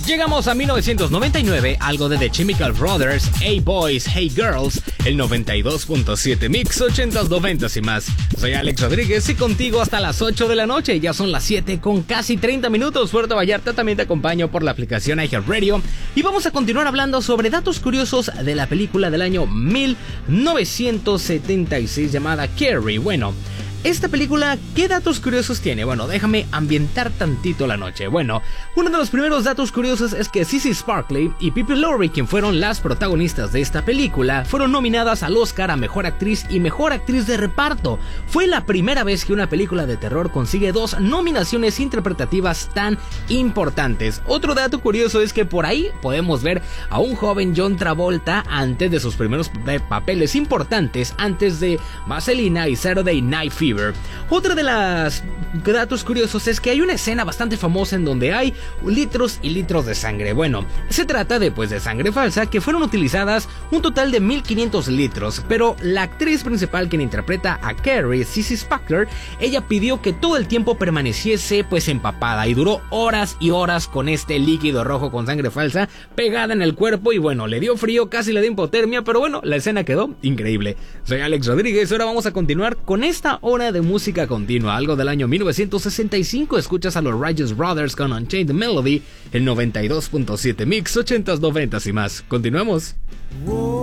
Llegamos a 1999, algo de The Chemical Brothers, Hey Boys, Hey Girls, el 92.7 Mix, 80s, 90s y más. Soy Alex Rodríguez y contigo hasta las 8 de la noche, ya son las 7 con casi 30 minutos. Puerto Vallarta, también te acompaño por la aplicación iHeartRadio y vamos a continuar hablando sobre datos curiosos de la película del año 1976 llamada Carrie. Bueno, esta película, ¿qué datos curiosos tiene? Bueno, déjame ambientar tantito la noche. Bueno, uno de los primeros datos curiosos es que Sissy Sparkley y Pippi Lowry, quien fueron las protagonistas de esta película, fueron nominadas al Oscar a Mejor Actriz y Mejor Actriz de Reparto. Fue la primera vez que una película de terror consigue dos nominaciones interpretativas tan importantes. Otro dato curioso es que por ahí podemos ver a un joven John Travolta antes de sus primeros papeles importantes, antes de Vaselina y Saturday Night Fever. Otra de las datos curiosos es que hay una escena bastante famosa en donde hay litros y litros de sangre. Bueno, se trata de sangre falsa que fueron utilizadas un total de 1500 litros, pero la actriz principal quien interpreta a Carrie, Sissy Spackley, ella pidió que todo el tiempo permaneciese empapada y duró horas y horas con este líquido rojo con sangre falsa pegada en el cuerpo y bueno, le dio frío, casi le dio hipotermia, pero bueno, la escena quedó increíble. Soy Alex Rodríguez, ahora vamos a continuar con esta hora de música continua, algo del año 1965. Escuchas a los Righteous Brothers con Unchained Melody, el 92.7 Mix, 80s, 90s y más. Continuemos.